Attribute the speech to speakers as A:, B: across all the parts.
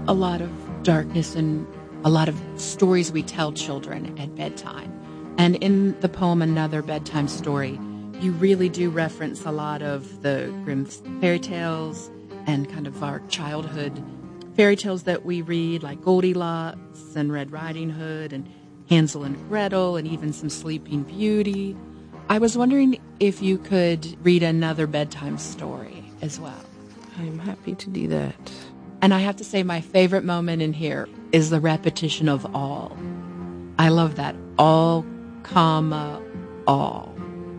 A: a lot of darkness and a lot of stories we tell children at bedtime. And in the poem Another Bedtime Story, you really do reference a lot of the Grimm fairy tales and kind of our childhood fairy tales that we read, like Goldilocks and Red Riding Hood and Hansel and Gretel and even some Sleeping Beauty. I was wondering if you could read another bedtime story as well.
B: I'm happy to do that.
A: And I have to say my favorite moment in here is the repetition of all. I love that. All, comma, all.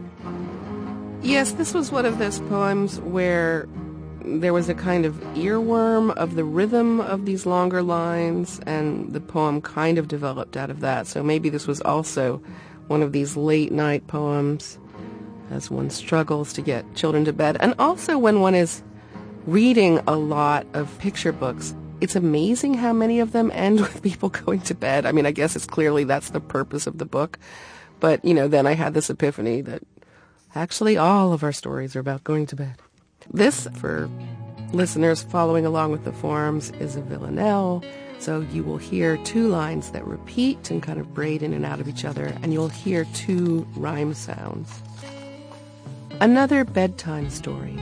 B: Yes, this was one of those poems where there was a kind of earworm of the rhythm of these longer lines, and the poem kind of developed out of that. So maybe this was also one of these late-night poems as one struggles to get children to bed. And also when one is reading a lot of picture books, it's amazing how many of them end with people going to bed. I mean, I guess it's clearly that's the purpose of the book. But, then I had this epiphany that actually all of our stories are about going to bed. This, for listeners following along with the forms, is a villanelle. So you will hear two lines that repeat and kind of braid in and out of each other, and you'll hear two rhyme sounds. Another bedtime story.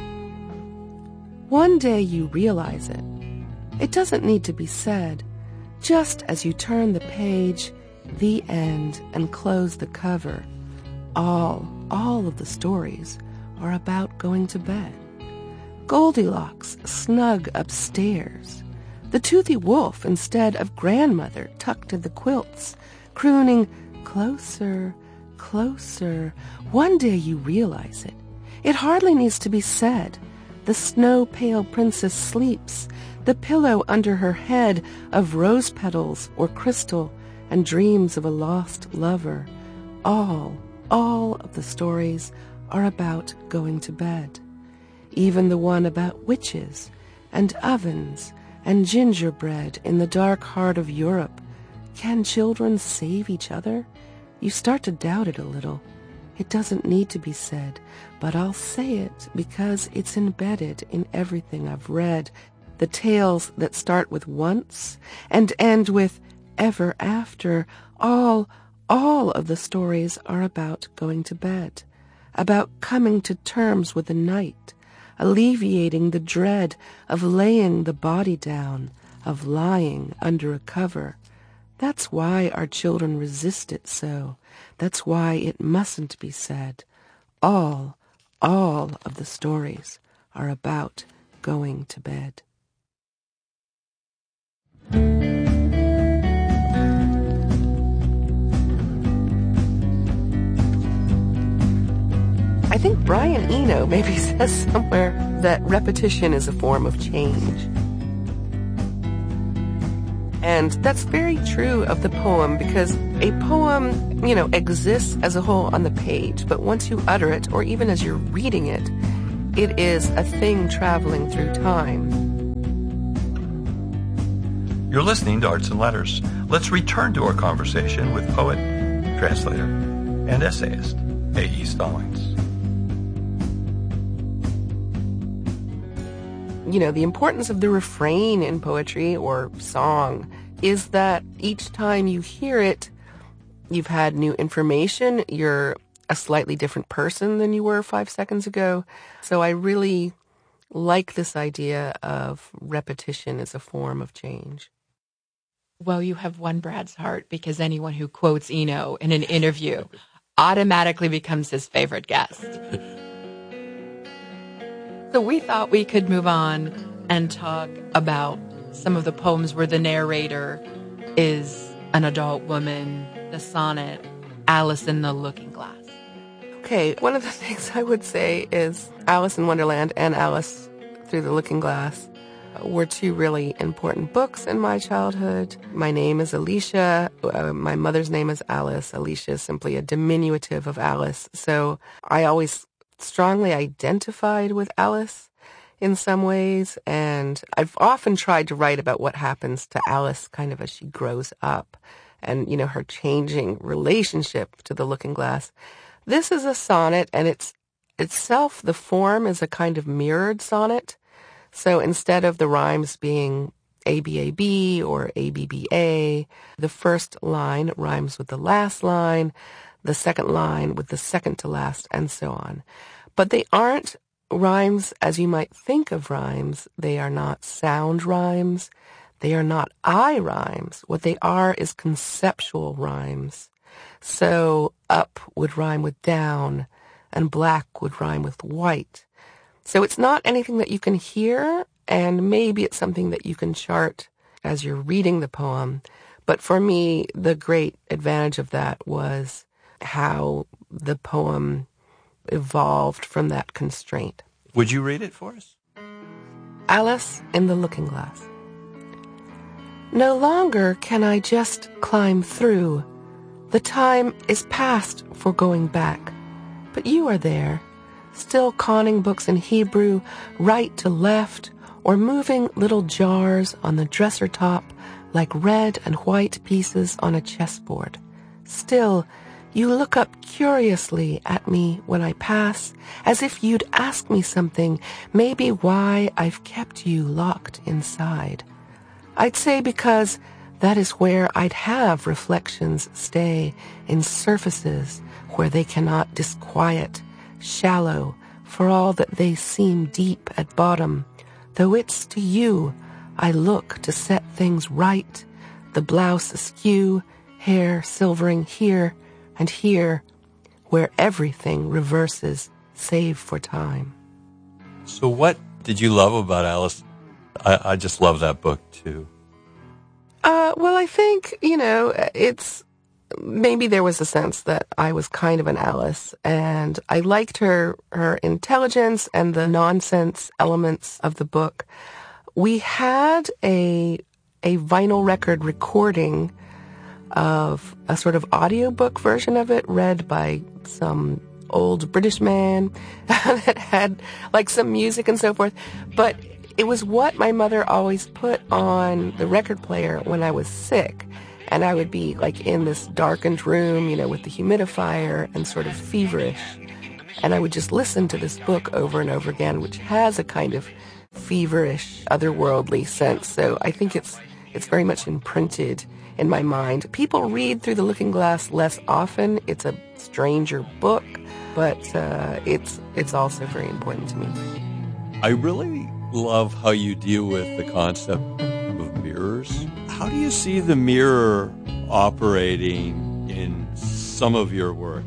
B: One day you realize it. It doesn't need to be said. Just as you turn the page, the end, and close the cover, all of the stories are about going to bed. Goldilocks snug upstairs. The toothy wolf instead of grandmother tucked in the quilts, crooning, closer, closer. One day you realize it. It hardly needs to be said. The snow-pale princess sleeps, the pillow under her head of rose petals or crystal, and dreams of a lost lover. All of the stories are about going to bed. Even the one about witches and ovens and gingerbread in the dark heart of Europe. Can children save each other? You start to doubt it a little. It doesn't need to be said, but I'll say it because it's embedded in everything I've read. The tales that start with once and end with ever after, all of the stories are about going to bed, about coming to terms with the night, alleviating the dread of laying the body down, of lying under a cover. That's why our children resist it so. That's why it mustn't be said. All of the stories are about going to bed. I think Brian Eno maybe says somewhere that repetition is a form of change. And that's very true of the poem, because a poem, exists as a whole on the page, but once you utter it, or even as you're reading it, it is a thing traveling through time.
C: You're listening to Arts and Letters. Let's return to our conversation with poet, translator, and essayist, A.E. Stallings.
B: The importance of the refrain in poetry or song is that each time you hear it, you've had new information. You're a slightly different person than you were 5 seconds ago. So I really like this idea of repetition as a form of change.
A: Well, you have won Brad's heart, because anyone who quotes Eno in an interview automatically becomes his favorite guest. So we thought we could move on and talk about some of the poems where the narrator is an adult woman, the sonnet, Alice in the Looking Glass.
B: Okay, one of the things I would say is Alice in Wonderland and Alice Through the Looking Glass were two really important books in my childhood. My name is Alicia. My mother's name is Alice. Alicia is simply a diminutive of Alice. So I always strongly identified with Alice in some ways, and I've often tried to write about what happens to Alice kind of as she grows up and, her changing relationship to the looking glass. This is a sonnet, and the form is a kind of mirrored sonnet. So instead of the rhymes being ABAB or ABBA. The first line rhymes with the last line, the second line with the second to last, and so on. But they aren't rhymes as you might think of rhymes. They are not sound rhymes. They are not I rhymes. What they are is conceptual rhymes. So up would rhyme with down, and black would rhyme with white. So it's not anything that you can hear, and maybe it's something that you can chart as you're reading the poem. But for me, the great advantage of that was how the poem evolved from that constraint.
C: Would you read it for us?
B: Alice in the Looking Glass. No longer can I just climb through. The time is past for going back. But you are there, still conning books in Hebrew, right to left, or moving little jars on the dresser top like red and white pieces on a chessboard. Still, you look up curiously at me when I pass, as if you'd ask me something, maybe why I've kept you locked inside. I'd say because that is where I'd have reflections stay, in surfaces where they cannot disquiet, shallow, for all that they seem deep at bottom, though it's to you I look to set things right, the blouse askew, hair silvering here and here, where everything reverses save for time.
C: So what did you love about Alice? I just love that book, too.
B: Well, I think, it's maybe there was a sense that I was kind of an Alice, and I liked her intelligence and the nonsense elements of the book. We had a vinyl record recording of a sort of audiobook version of it read by some old British man that had like some music and so forth. But it was what my mother always put on the record player when I was sick. And I would be like in this darkened room, with the humidifier and sort of feverish. And I would just listen to this book over and over again, which has a kind of feverish, otherworldly sense. So I think it's very much imprinted in my mind. People read Through the Looking Glass less often. It's a stranger book, but it's also very important to me.
C: I really love how you deal with the concept of mirrors. How do you see the mirror operating in some of your work?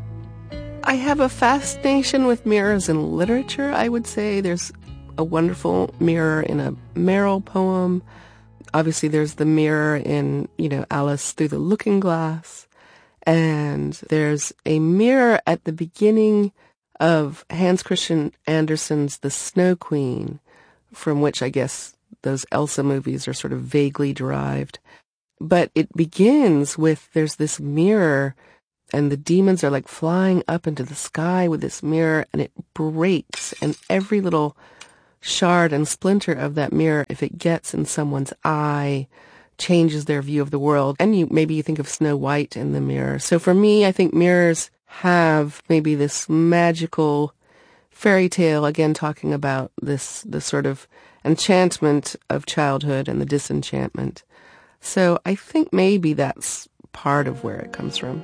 B: I have a fascination with mirrors in literature, I would say. There's a wonderful mirror in a Meryl poem. Obviously, there's the mirror in, Alice Through the Looking Glass. And there's a mirror at the beginning of Hans Christian Andersen's The Snow Queen, from which I guess those Elsa movies are sort of vaguely derived. But it begins with there's this mirror, and the demons are like flying up into the sky with this mirror, and it breaks, and every little shard and splinter of that mirror, if it gets in someone's eye, changes their view of the world. And maybe you think of Snow White in the mirror. So for me, I think mirrors have maybe this magical fairy tale, again talking about the sort of enchantment of childhood and the disenchantment. So I think maybe that's part of where it comes from.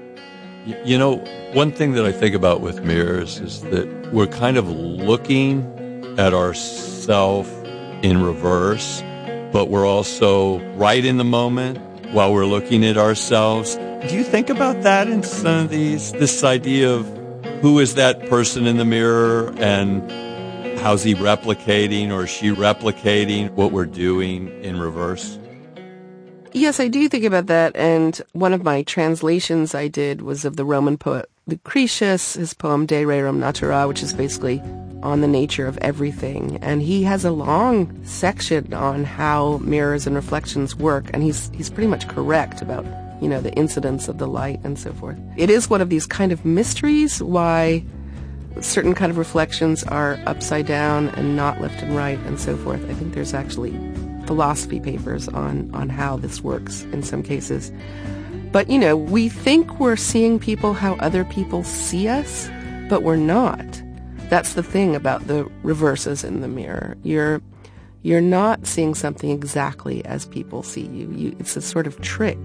C: One thing that I think about with mirrors is that we're kind of looking at ourselves in reverse, but we're also right in the moment while we're looking at ourselves. Do you think about that in some of this idea of who is that person in the mirror and how's he replicating or she replicating what we're doing in reverse?
B: Yes, I do think about that, and one of my translations I did was of the Roman poet Lucretius, his poem De Rerum Natura, which is basically on the nature of everything. And he has a long section on how mirrors and reflections work, and he's pretty much correct about, the incidence of the light and so forth. It is one of these kind of mysteries why certain kind of reflections are upside down and not left and right and so forth. I think there's actually philosophy papers on how this works in some cases. But, we think we're seeing people how other people see us, but we're not. That's the thing about the reverses in the mirror. You're you're not seeing something exactly as people see you. It's a sort of trick.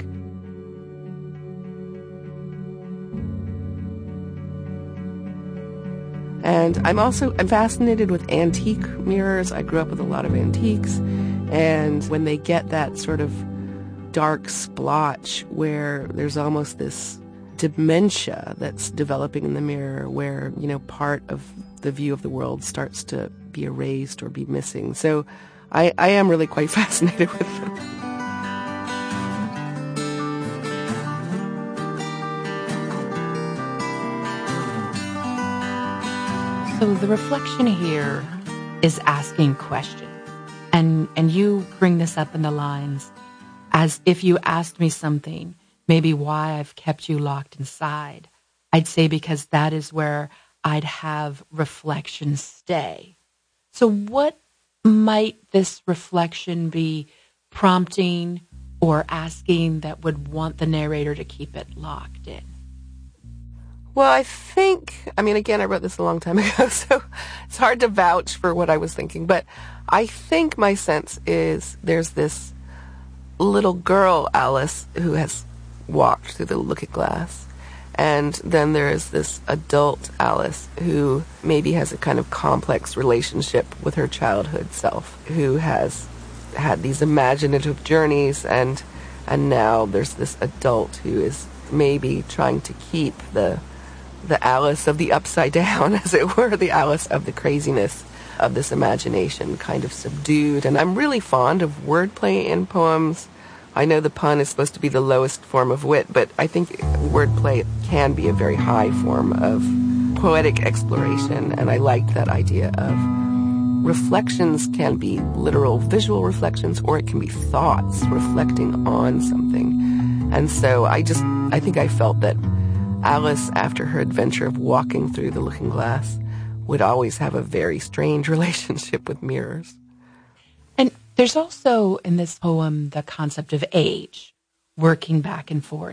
B: And I'm fascinated with antique mirrors. I grew up with a lot of antiques. And when they get that sort of dark splotch where there's almost this dementia that's developing in the mirror where, part of the view of the world starts to be erased or be missing. So I am really quite fascinated with them.
A: So the reflection here is asking questions. And you bring this up in the lines as if you asked me something, maybe why I've kept you locked inside. I'd say because that is where I'd have reflection stay. So what might this reflection be prompting or asking that would want the narrator to keep it locked in?
B: Well, again, I wrote this a long time ago, so it's hard to vouch for what I was thinking, but I think my sense is there's this little girl, Alice, who has walked through the looking glass, and then there is this adult Alice who maybe has a kind of complex relationship with her childhood self, who has had these imaginative journeys, and now there's this adult who is maybe trying to keep the Alice of the upside down, as it were, the Alice of the craziness of this imagination kind of subdued. And I'm really fond of wordplay in poems. I know the pun is supposed to be the lowest form of wit, but I think wordplay can be a very high form of poetic exploration, and I liked that idea of reflections can be literal visual reflections, or it can be thoughts reflecting on something. And so I think I felt that Alice, after her adventure of walking through the looking glass, would always have a very strange relationship with mirrors.
A: And there's also in this poem the concept of age, working back and forth.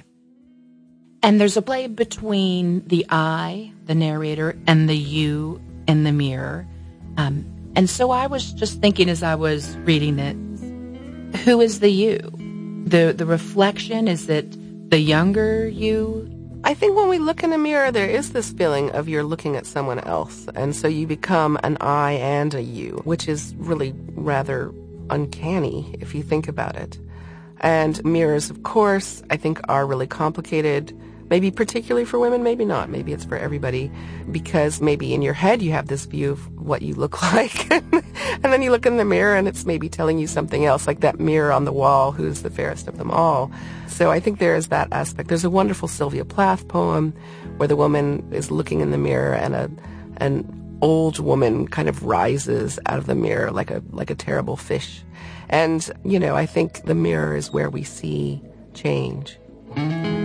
A: And there's a play between the I, the narrator, and the you in the mirror. And so I was just thinking as I was reading it, who is the you? The reflection, is it the younger you?
B: I think when we look in a mirror, there is this feeling of you're looking at someone else. And so you become an I and a you, which is really rather uncanny if you think about it. And mirrors, of course, I think are really complicated, maybe particularly for women, maybe not. Maybe it's for everybody, because maybe in your head you have this view of what you look like. And then you look in the mirror and it's maybe telling you something else, like that mirror on the wall, who's the fairest of them all. So I think there is that aspect. There's a wonderful Sylvia Plath poem where the woman is looking in the mirror and an old woman kind of rises out of the mirror like a terrible fish. And, I think the mirror is where we see change.